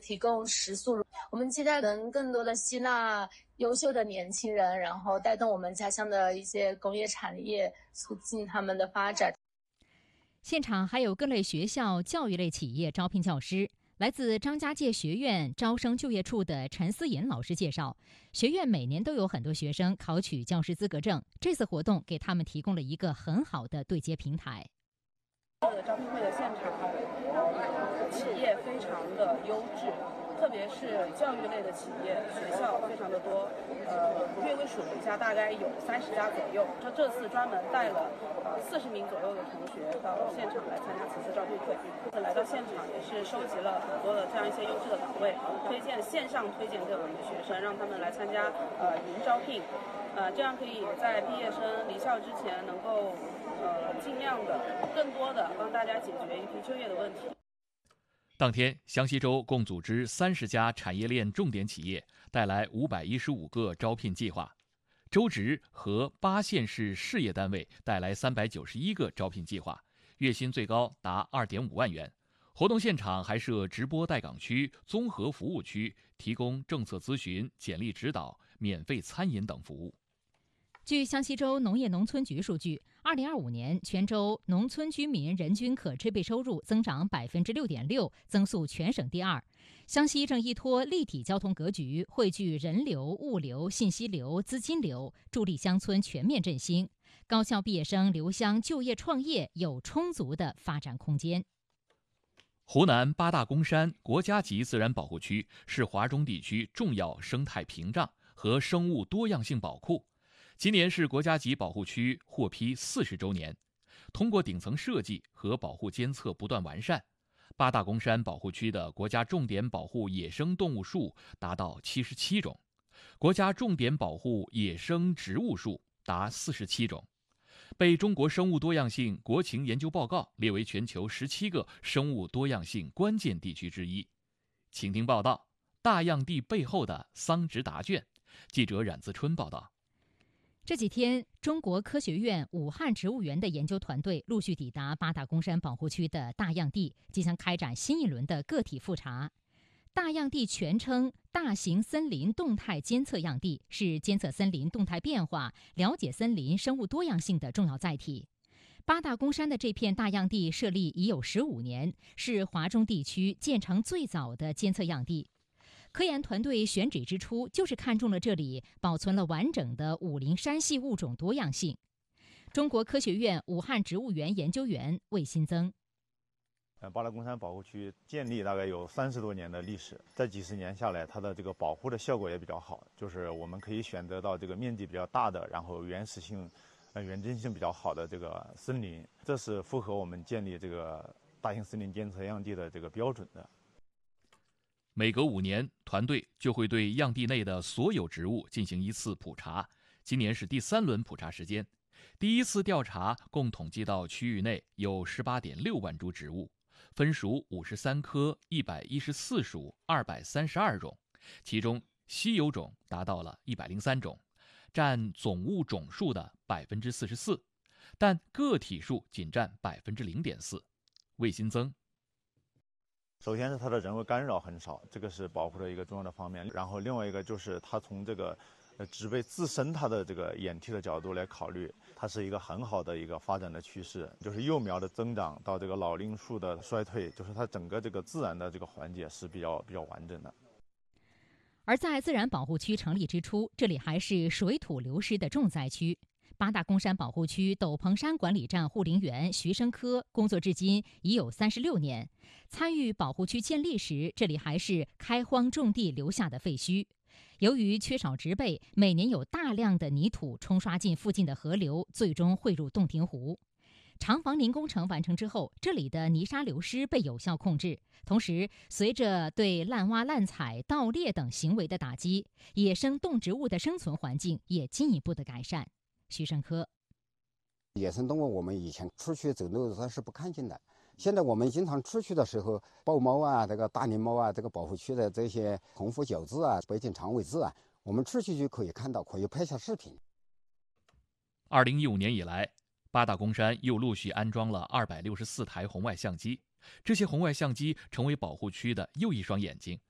提供食宿。我们期待能更多的吸纳优秀的年轻人，然后带动我们家乡的一些工业产业，促进他们的发展。 现场还有各类学校、教育类企业招聘教师。来自张家界学院招生就业处的陈思颖老师介绍，学院每年都有很多学生考取教师资格证，这次活动给他们提供了一个很好的对接平台。 招聘会的现场，企业非常的优质，特别是教育类的企业，学校非常的多。略微数了一下，大概有30家左右。这次专门带了40名左右的同学到现场来参加此次招聘会。来到现场也是收集了很多的这样一些优质的岗位，线上推荐给我们的学生，让他们来参加云招聘。这样可以在毕业生离校之前能够尽量的更多的帮大家解决一批就业的问题。 当天，湘西州共组织30家产业链重点企业带来515个招聘计划，州直和8县市事业单位带来391个招聘计划，月薪最高达2.5万元。活动现场还设直播待岗区、综合服务区，提供政策咨询、简历指导、免费餐饮等服务。 据湘西州农业农村局数据，2025年全州农村居民人均可支配收入增长6.6%，增速全省第2。湘西正依托立体交通格局，汇聚人流、物流、信息流、资金流，助力乡村全面振兴。高校毕业生留乡就业创业有充足的发展空间。 湖南八大公山国家级自然保护区是华中地区重要生态屏障和生物多样性宝库。今年是国家级保护区获批40周年，通过顶层设计和保护监测不断完善，八大公山保护区的国家重点保护野生动物数达到77种，国家重点保护野生植物数达47种，被中国生物多样性国情研究报告列为全球17个生物多样性关键地区之一。请听报道：大样地背后的桑植答卷。记者冉自春报道。 这几天，中国科学院武汉植物园的研究团队陆续抵达八大公山保护区的大样地，即将开展新一轮的个体复查。大样地全称大型森林动态监测样地，是监测森林动态变化、了解森林生物多样性的重要载体。八大公山的这片大样地设立已有15年，是华中地区建成最早的监测样地。科研团队选址之初，就是看中了这里保存了完整的武陵山系物种多样性。中国科学院武汉植物园研究员魏新增： 八大公山保护区建立大概有30多年的历史，在几十年下来，它的这个保护的效果也比较好，就是我们可以选择到这个面积比较大的，然后原始性、原真性比较好的这个森林，这是符合我们建立这个大型森林监测样地的这个标准的。 每隔5年，团队就会对样地内的所有植物进行一次普查。今年是第3轮普查时间。第一次调查共统计到区域内有18.6万株植物，分属53科、114属、232种，其中稀有种达到了103种，占总物种数的44%，但个体数仅占0.4%。魏新增： 首先是它的人为干扰很少，这个是保护的一个重要的方面。然后另外一个就是它从这个植被自身它的这个演替的角度来考虑，它是一个很好的一个发展的趋势，就是幼苗的增长到这个老龄树的衰退，就是它整个这个自然的这个环节是比较完整的。 而在自然保护区成立之初，这里还是水土流失的重灾区。八大公山保护区斗篷山管理站护林员徐生科工作至今已有36年。参与保护区建立时，这里还是开荒种地留下的废墟。由于缺少植被，每年有大量的泥土冲刷进附近的河流，最终汇入洞庭湖。长房林工程完成之后，这里的泥沙流失被有效控制。同时，随着对滥挖滥采、盗猎等行为的打击，野生动植物的生存环境也进一步的改善。徐生科： 野生动物我们以前出去走路它是不看见的，现在我们经常出去的时候，豹猫啊、这个大狞猫啊、这个保护区的这些红腹角雉啊、北京长尾雉啊，我们出去就可以看到，可以拍下视频。 2015年以来，八大公山又陆续安装了264台红外相机，这些红外相机成为保护区的又一双眼睛，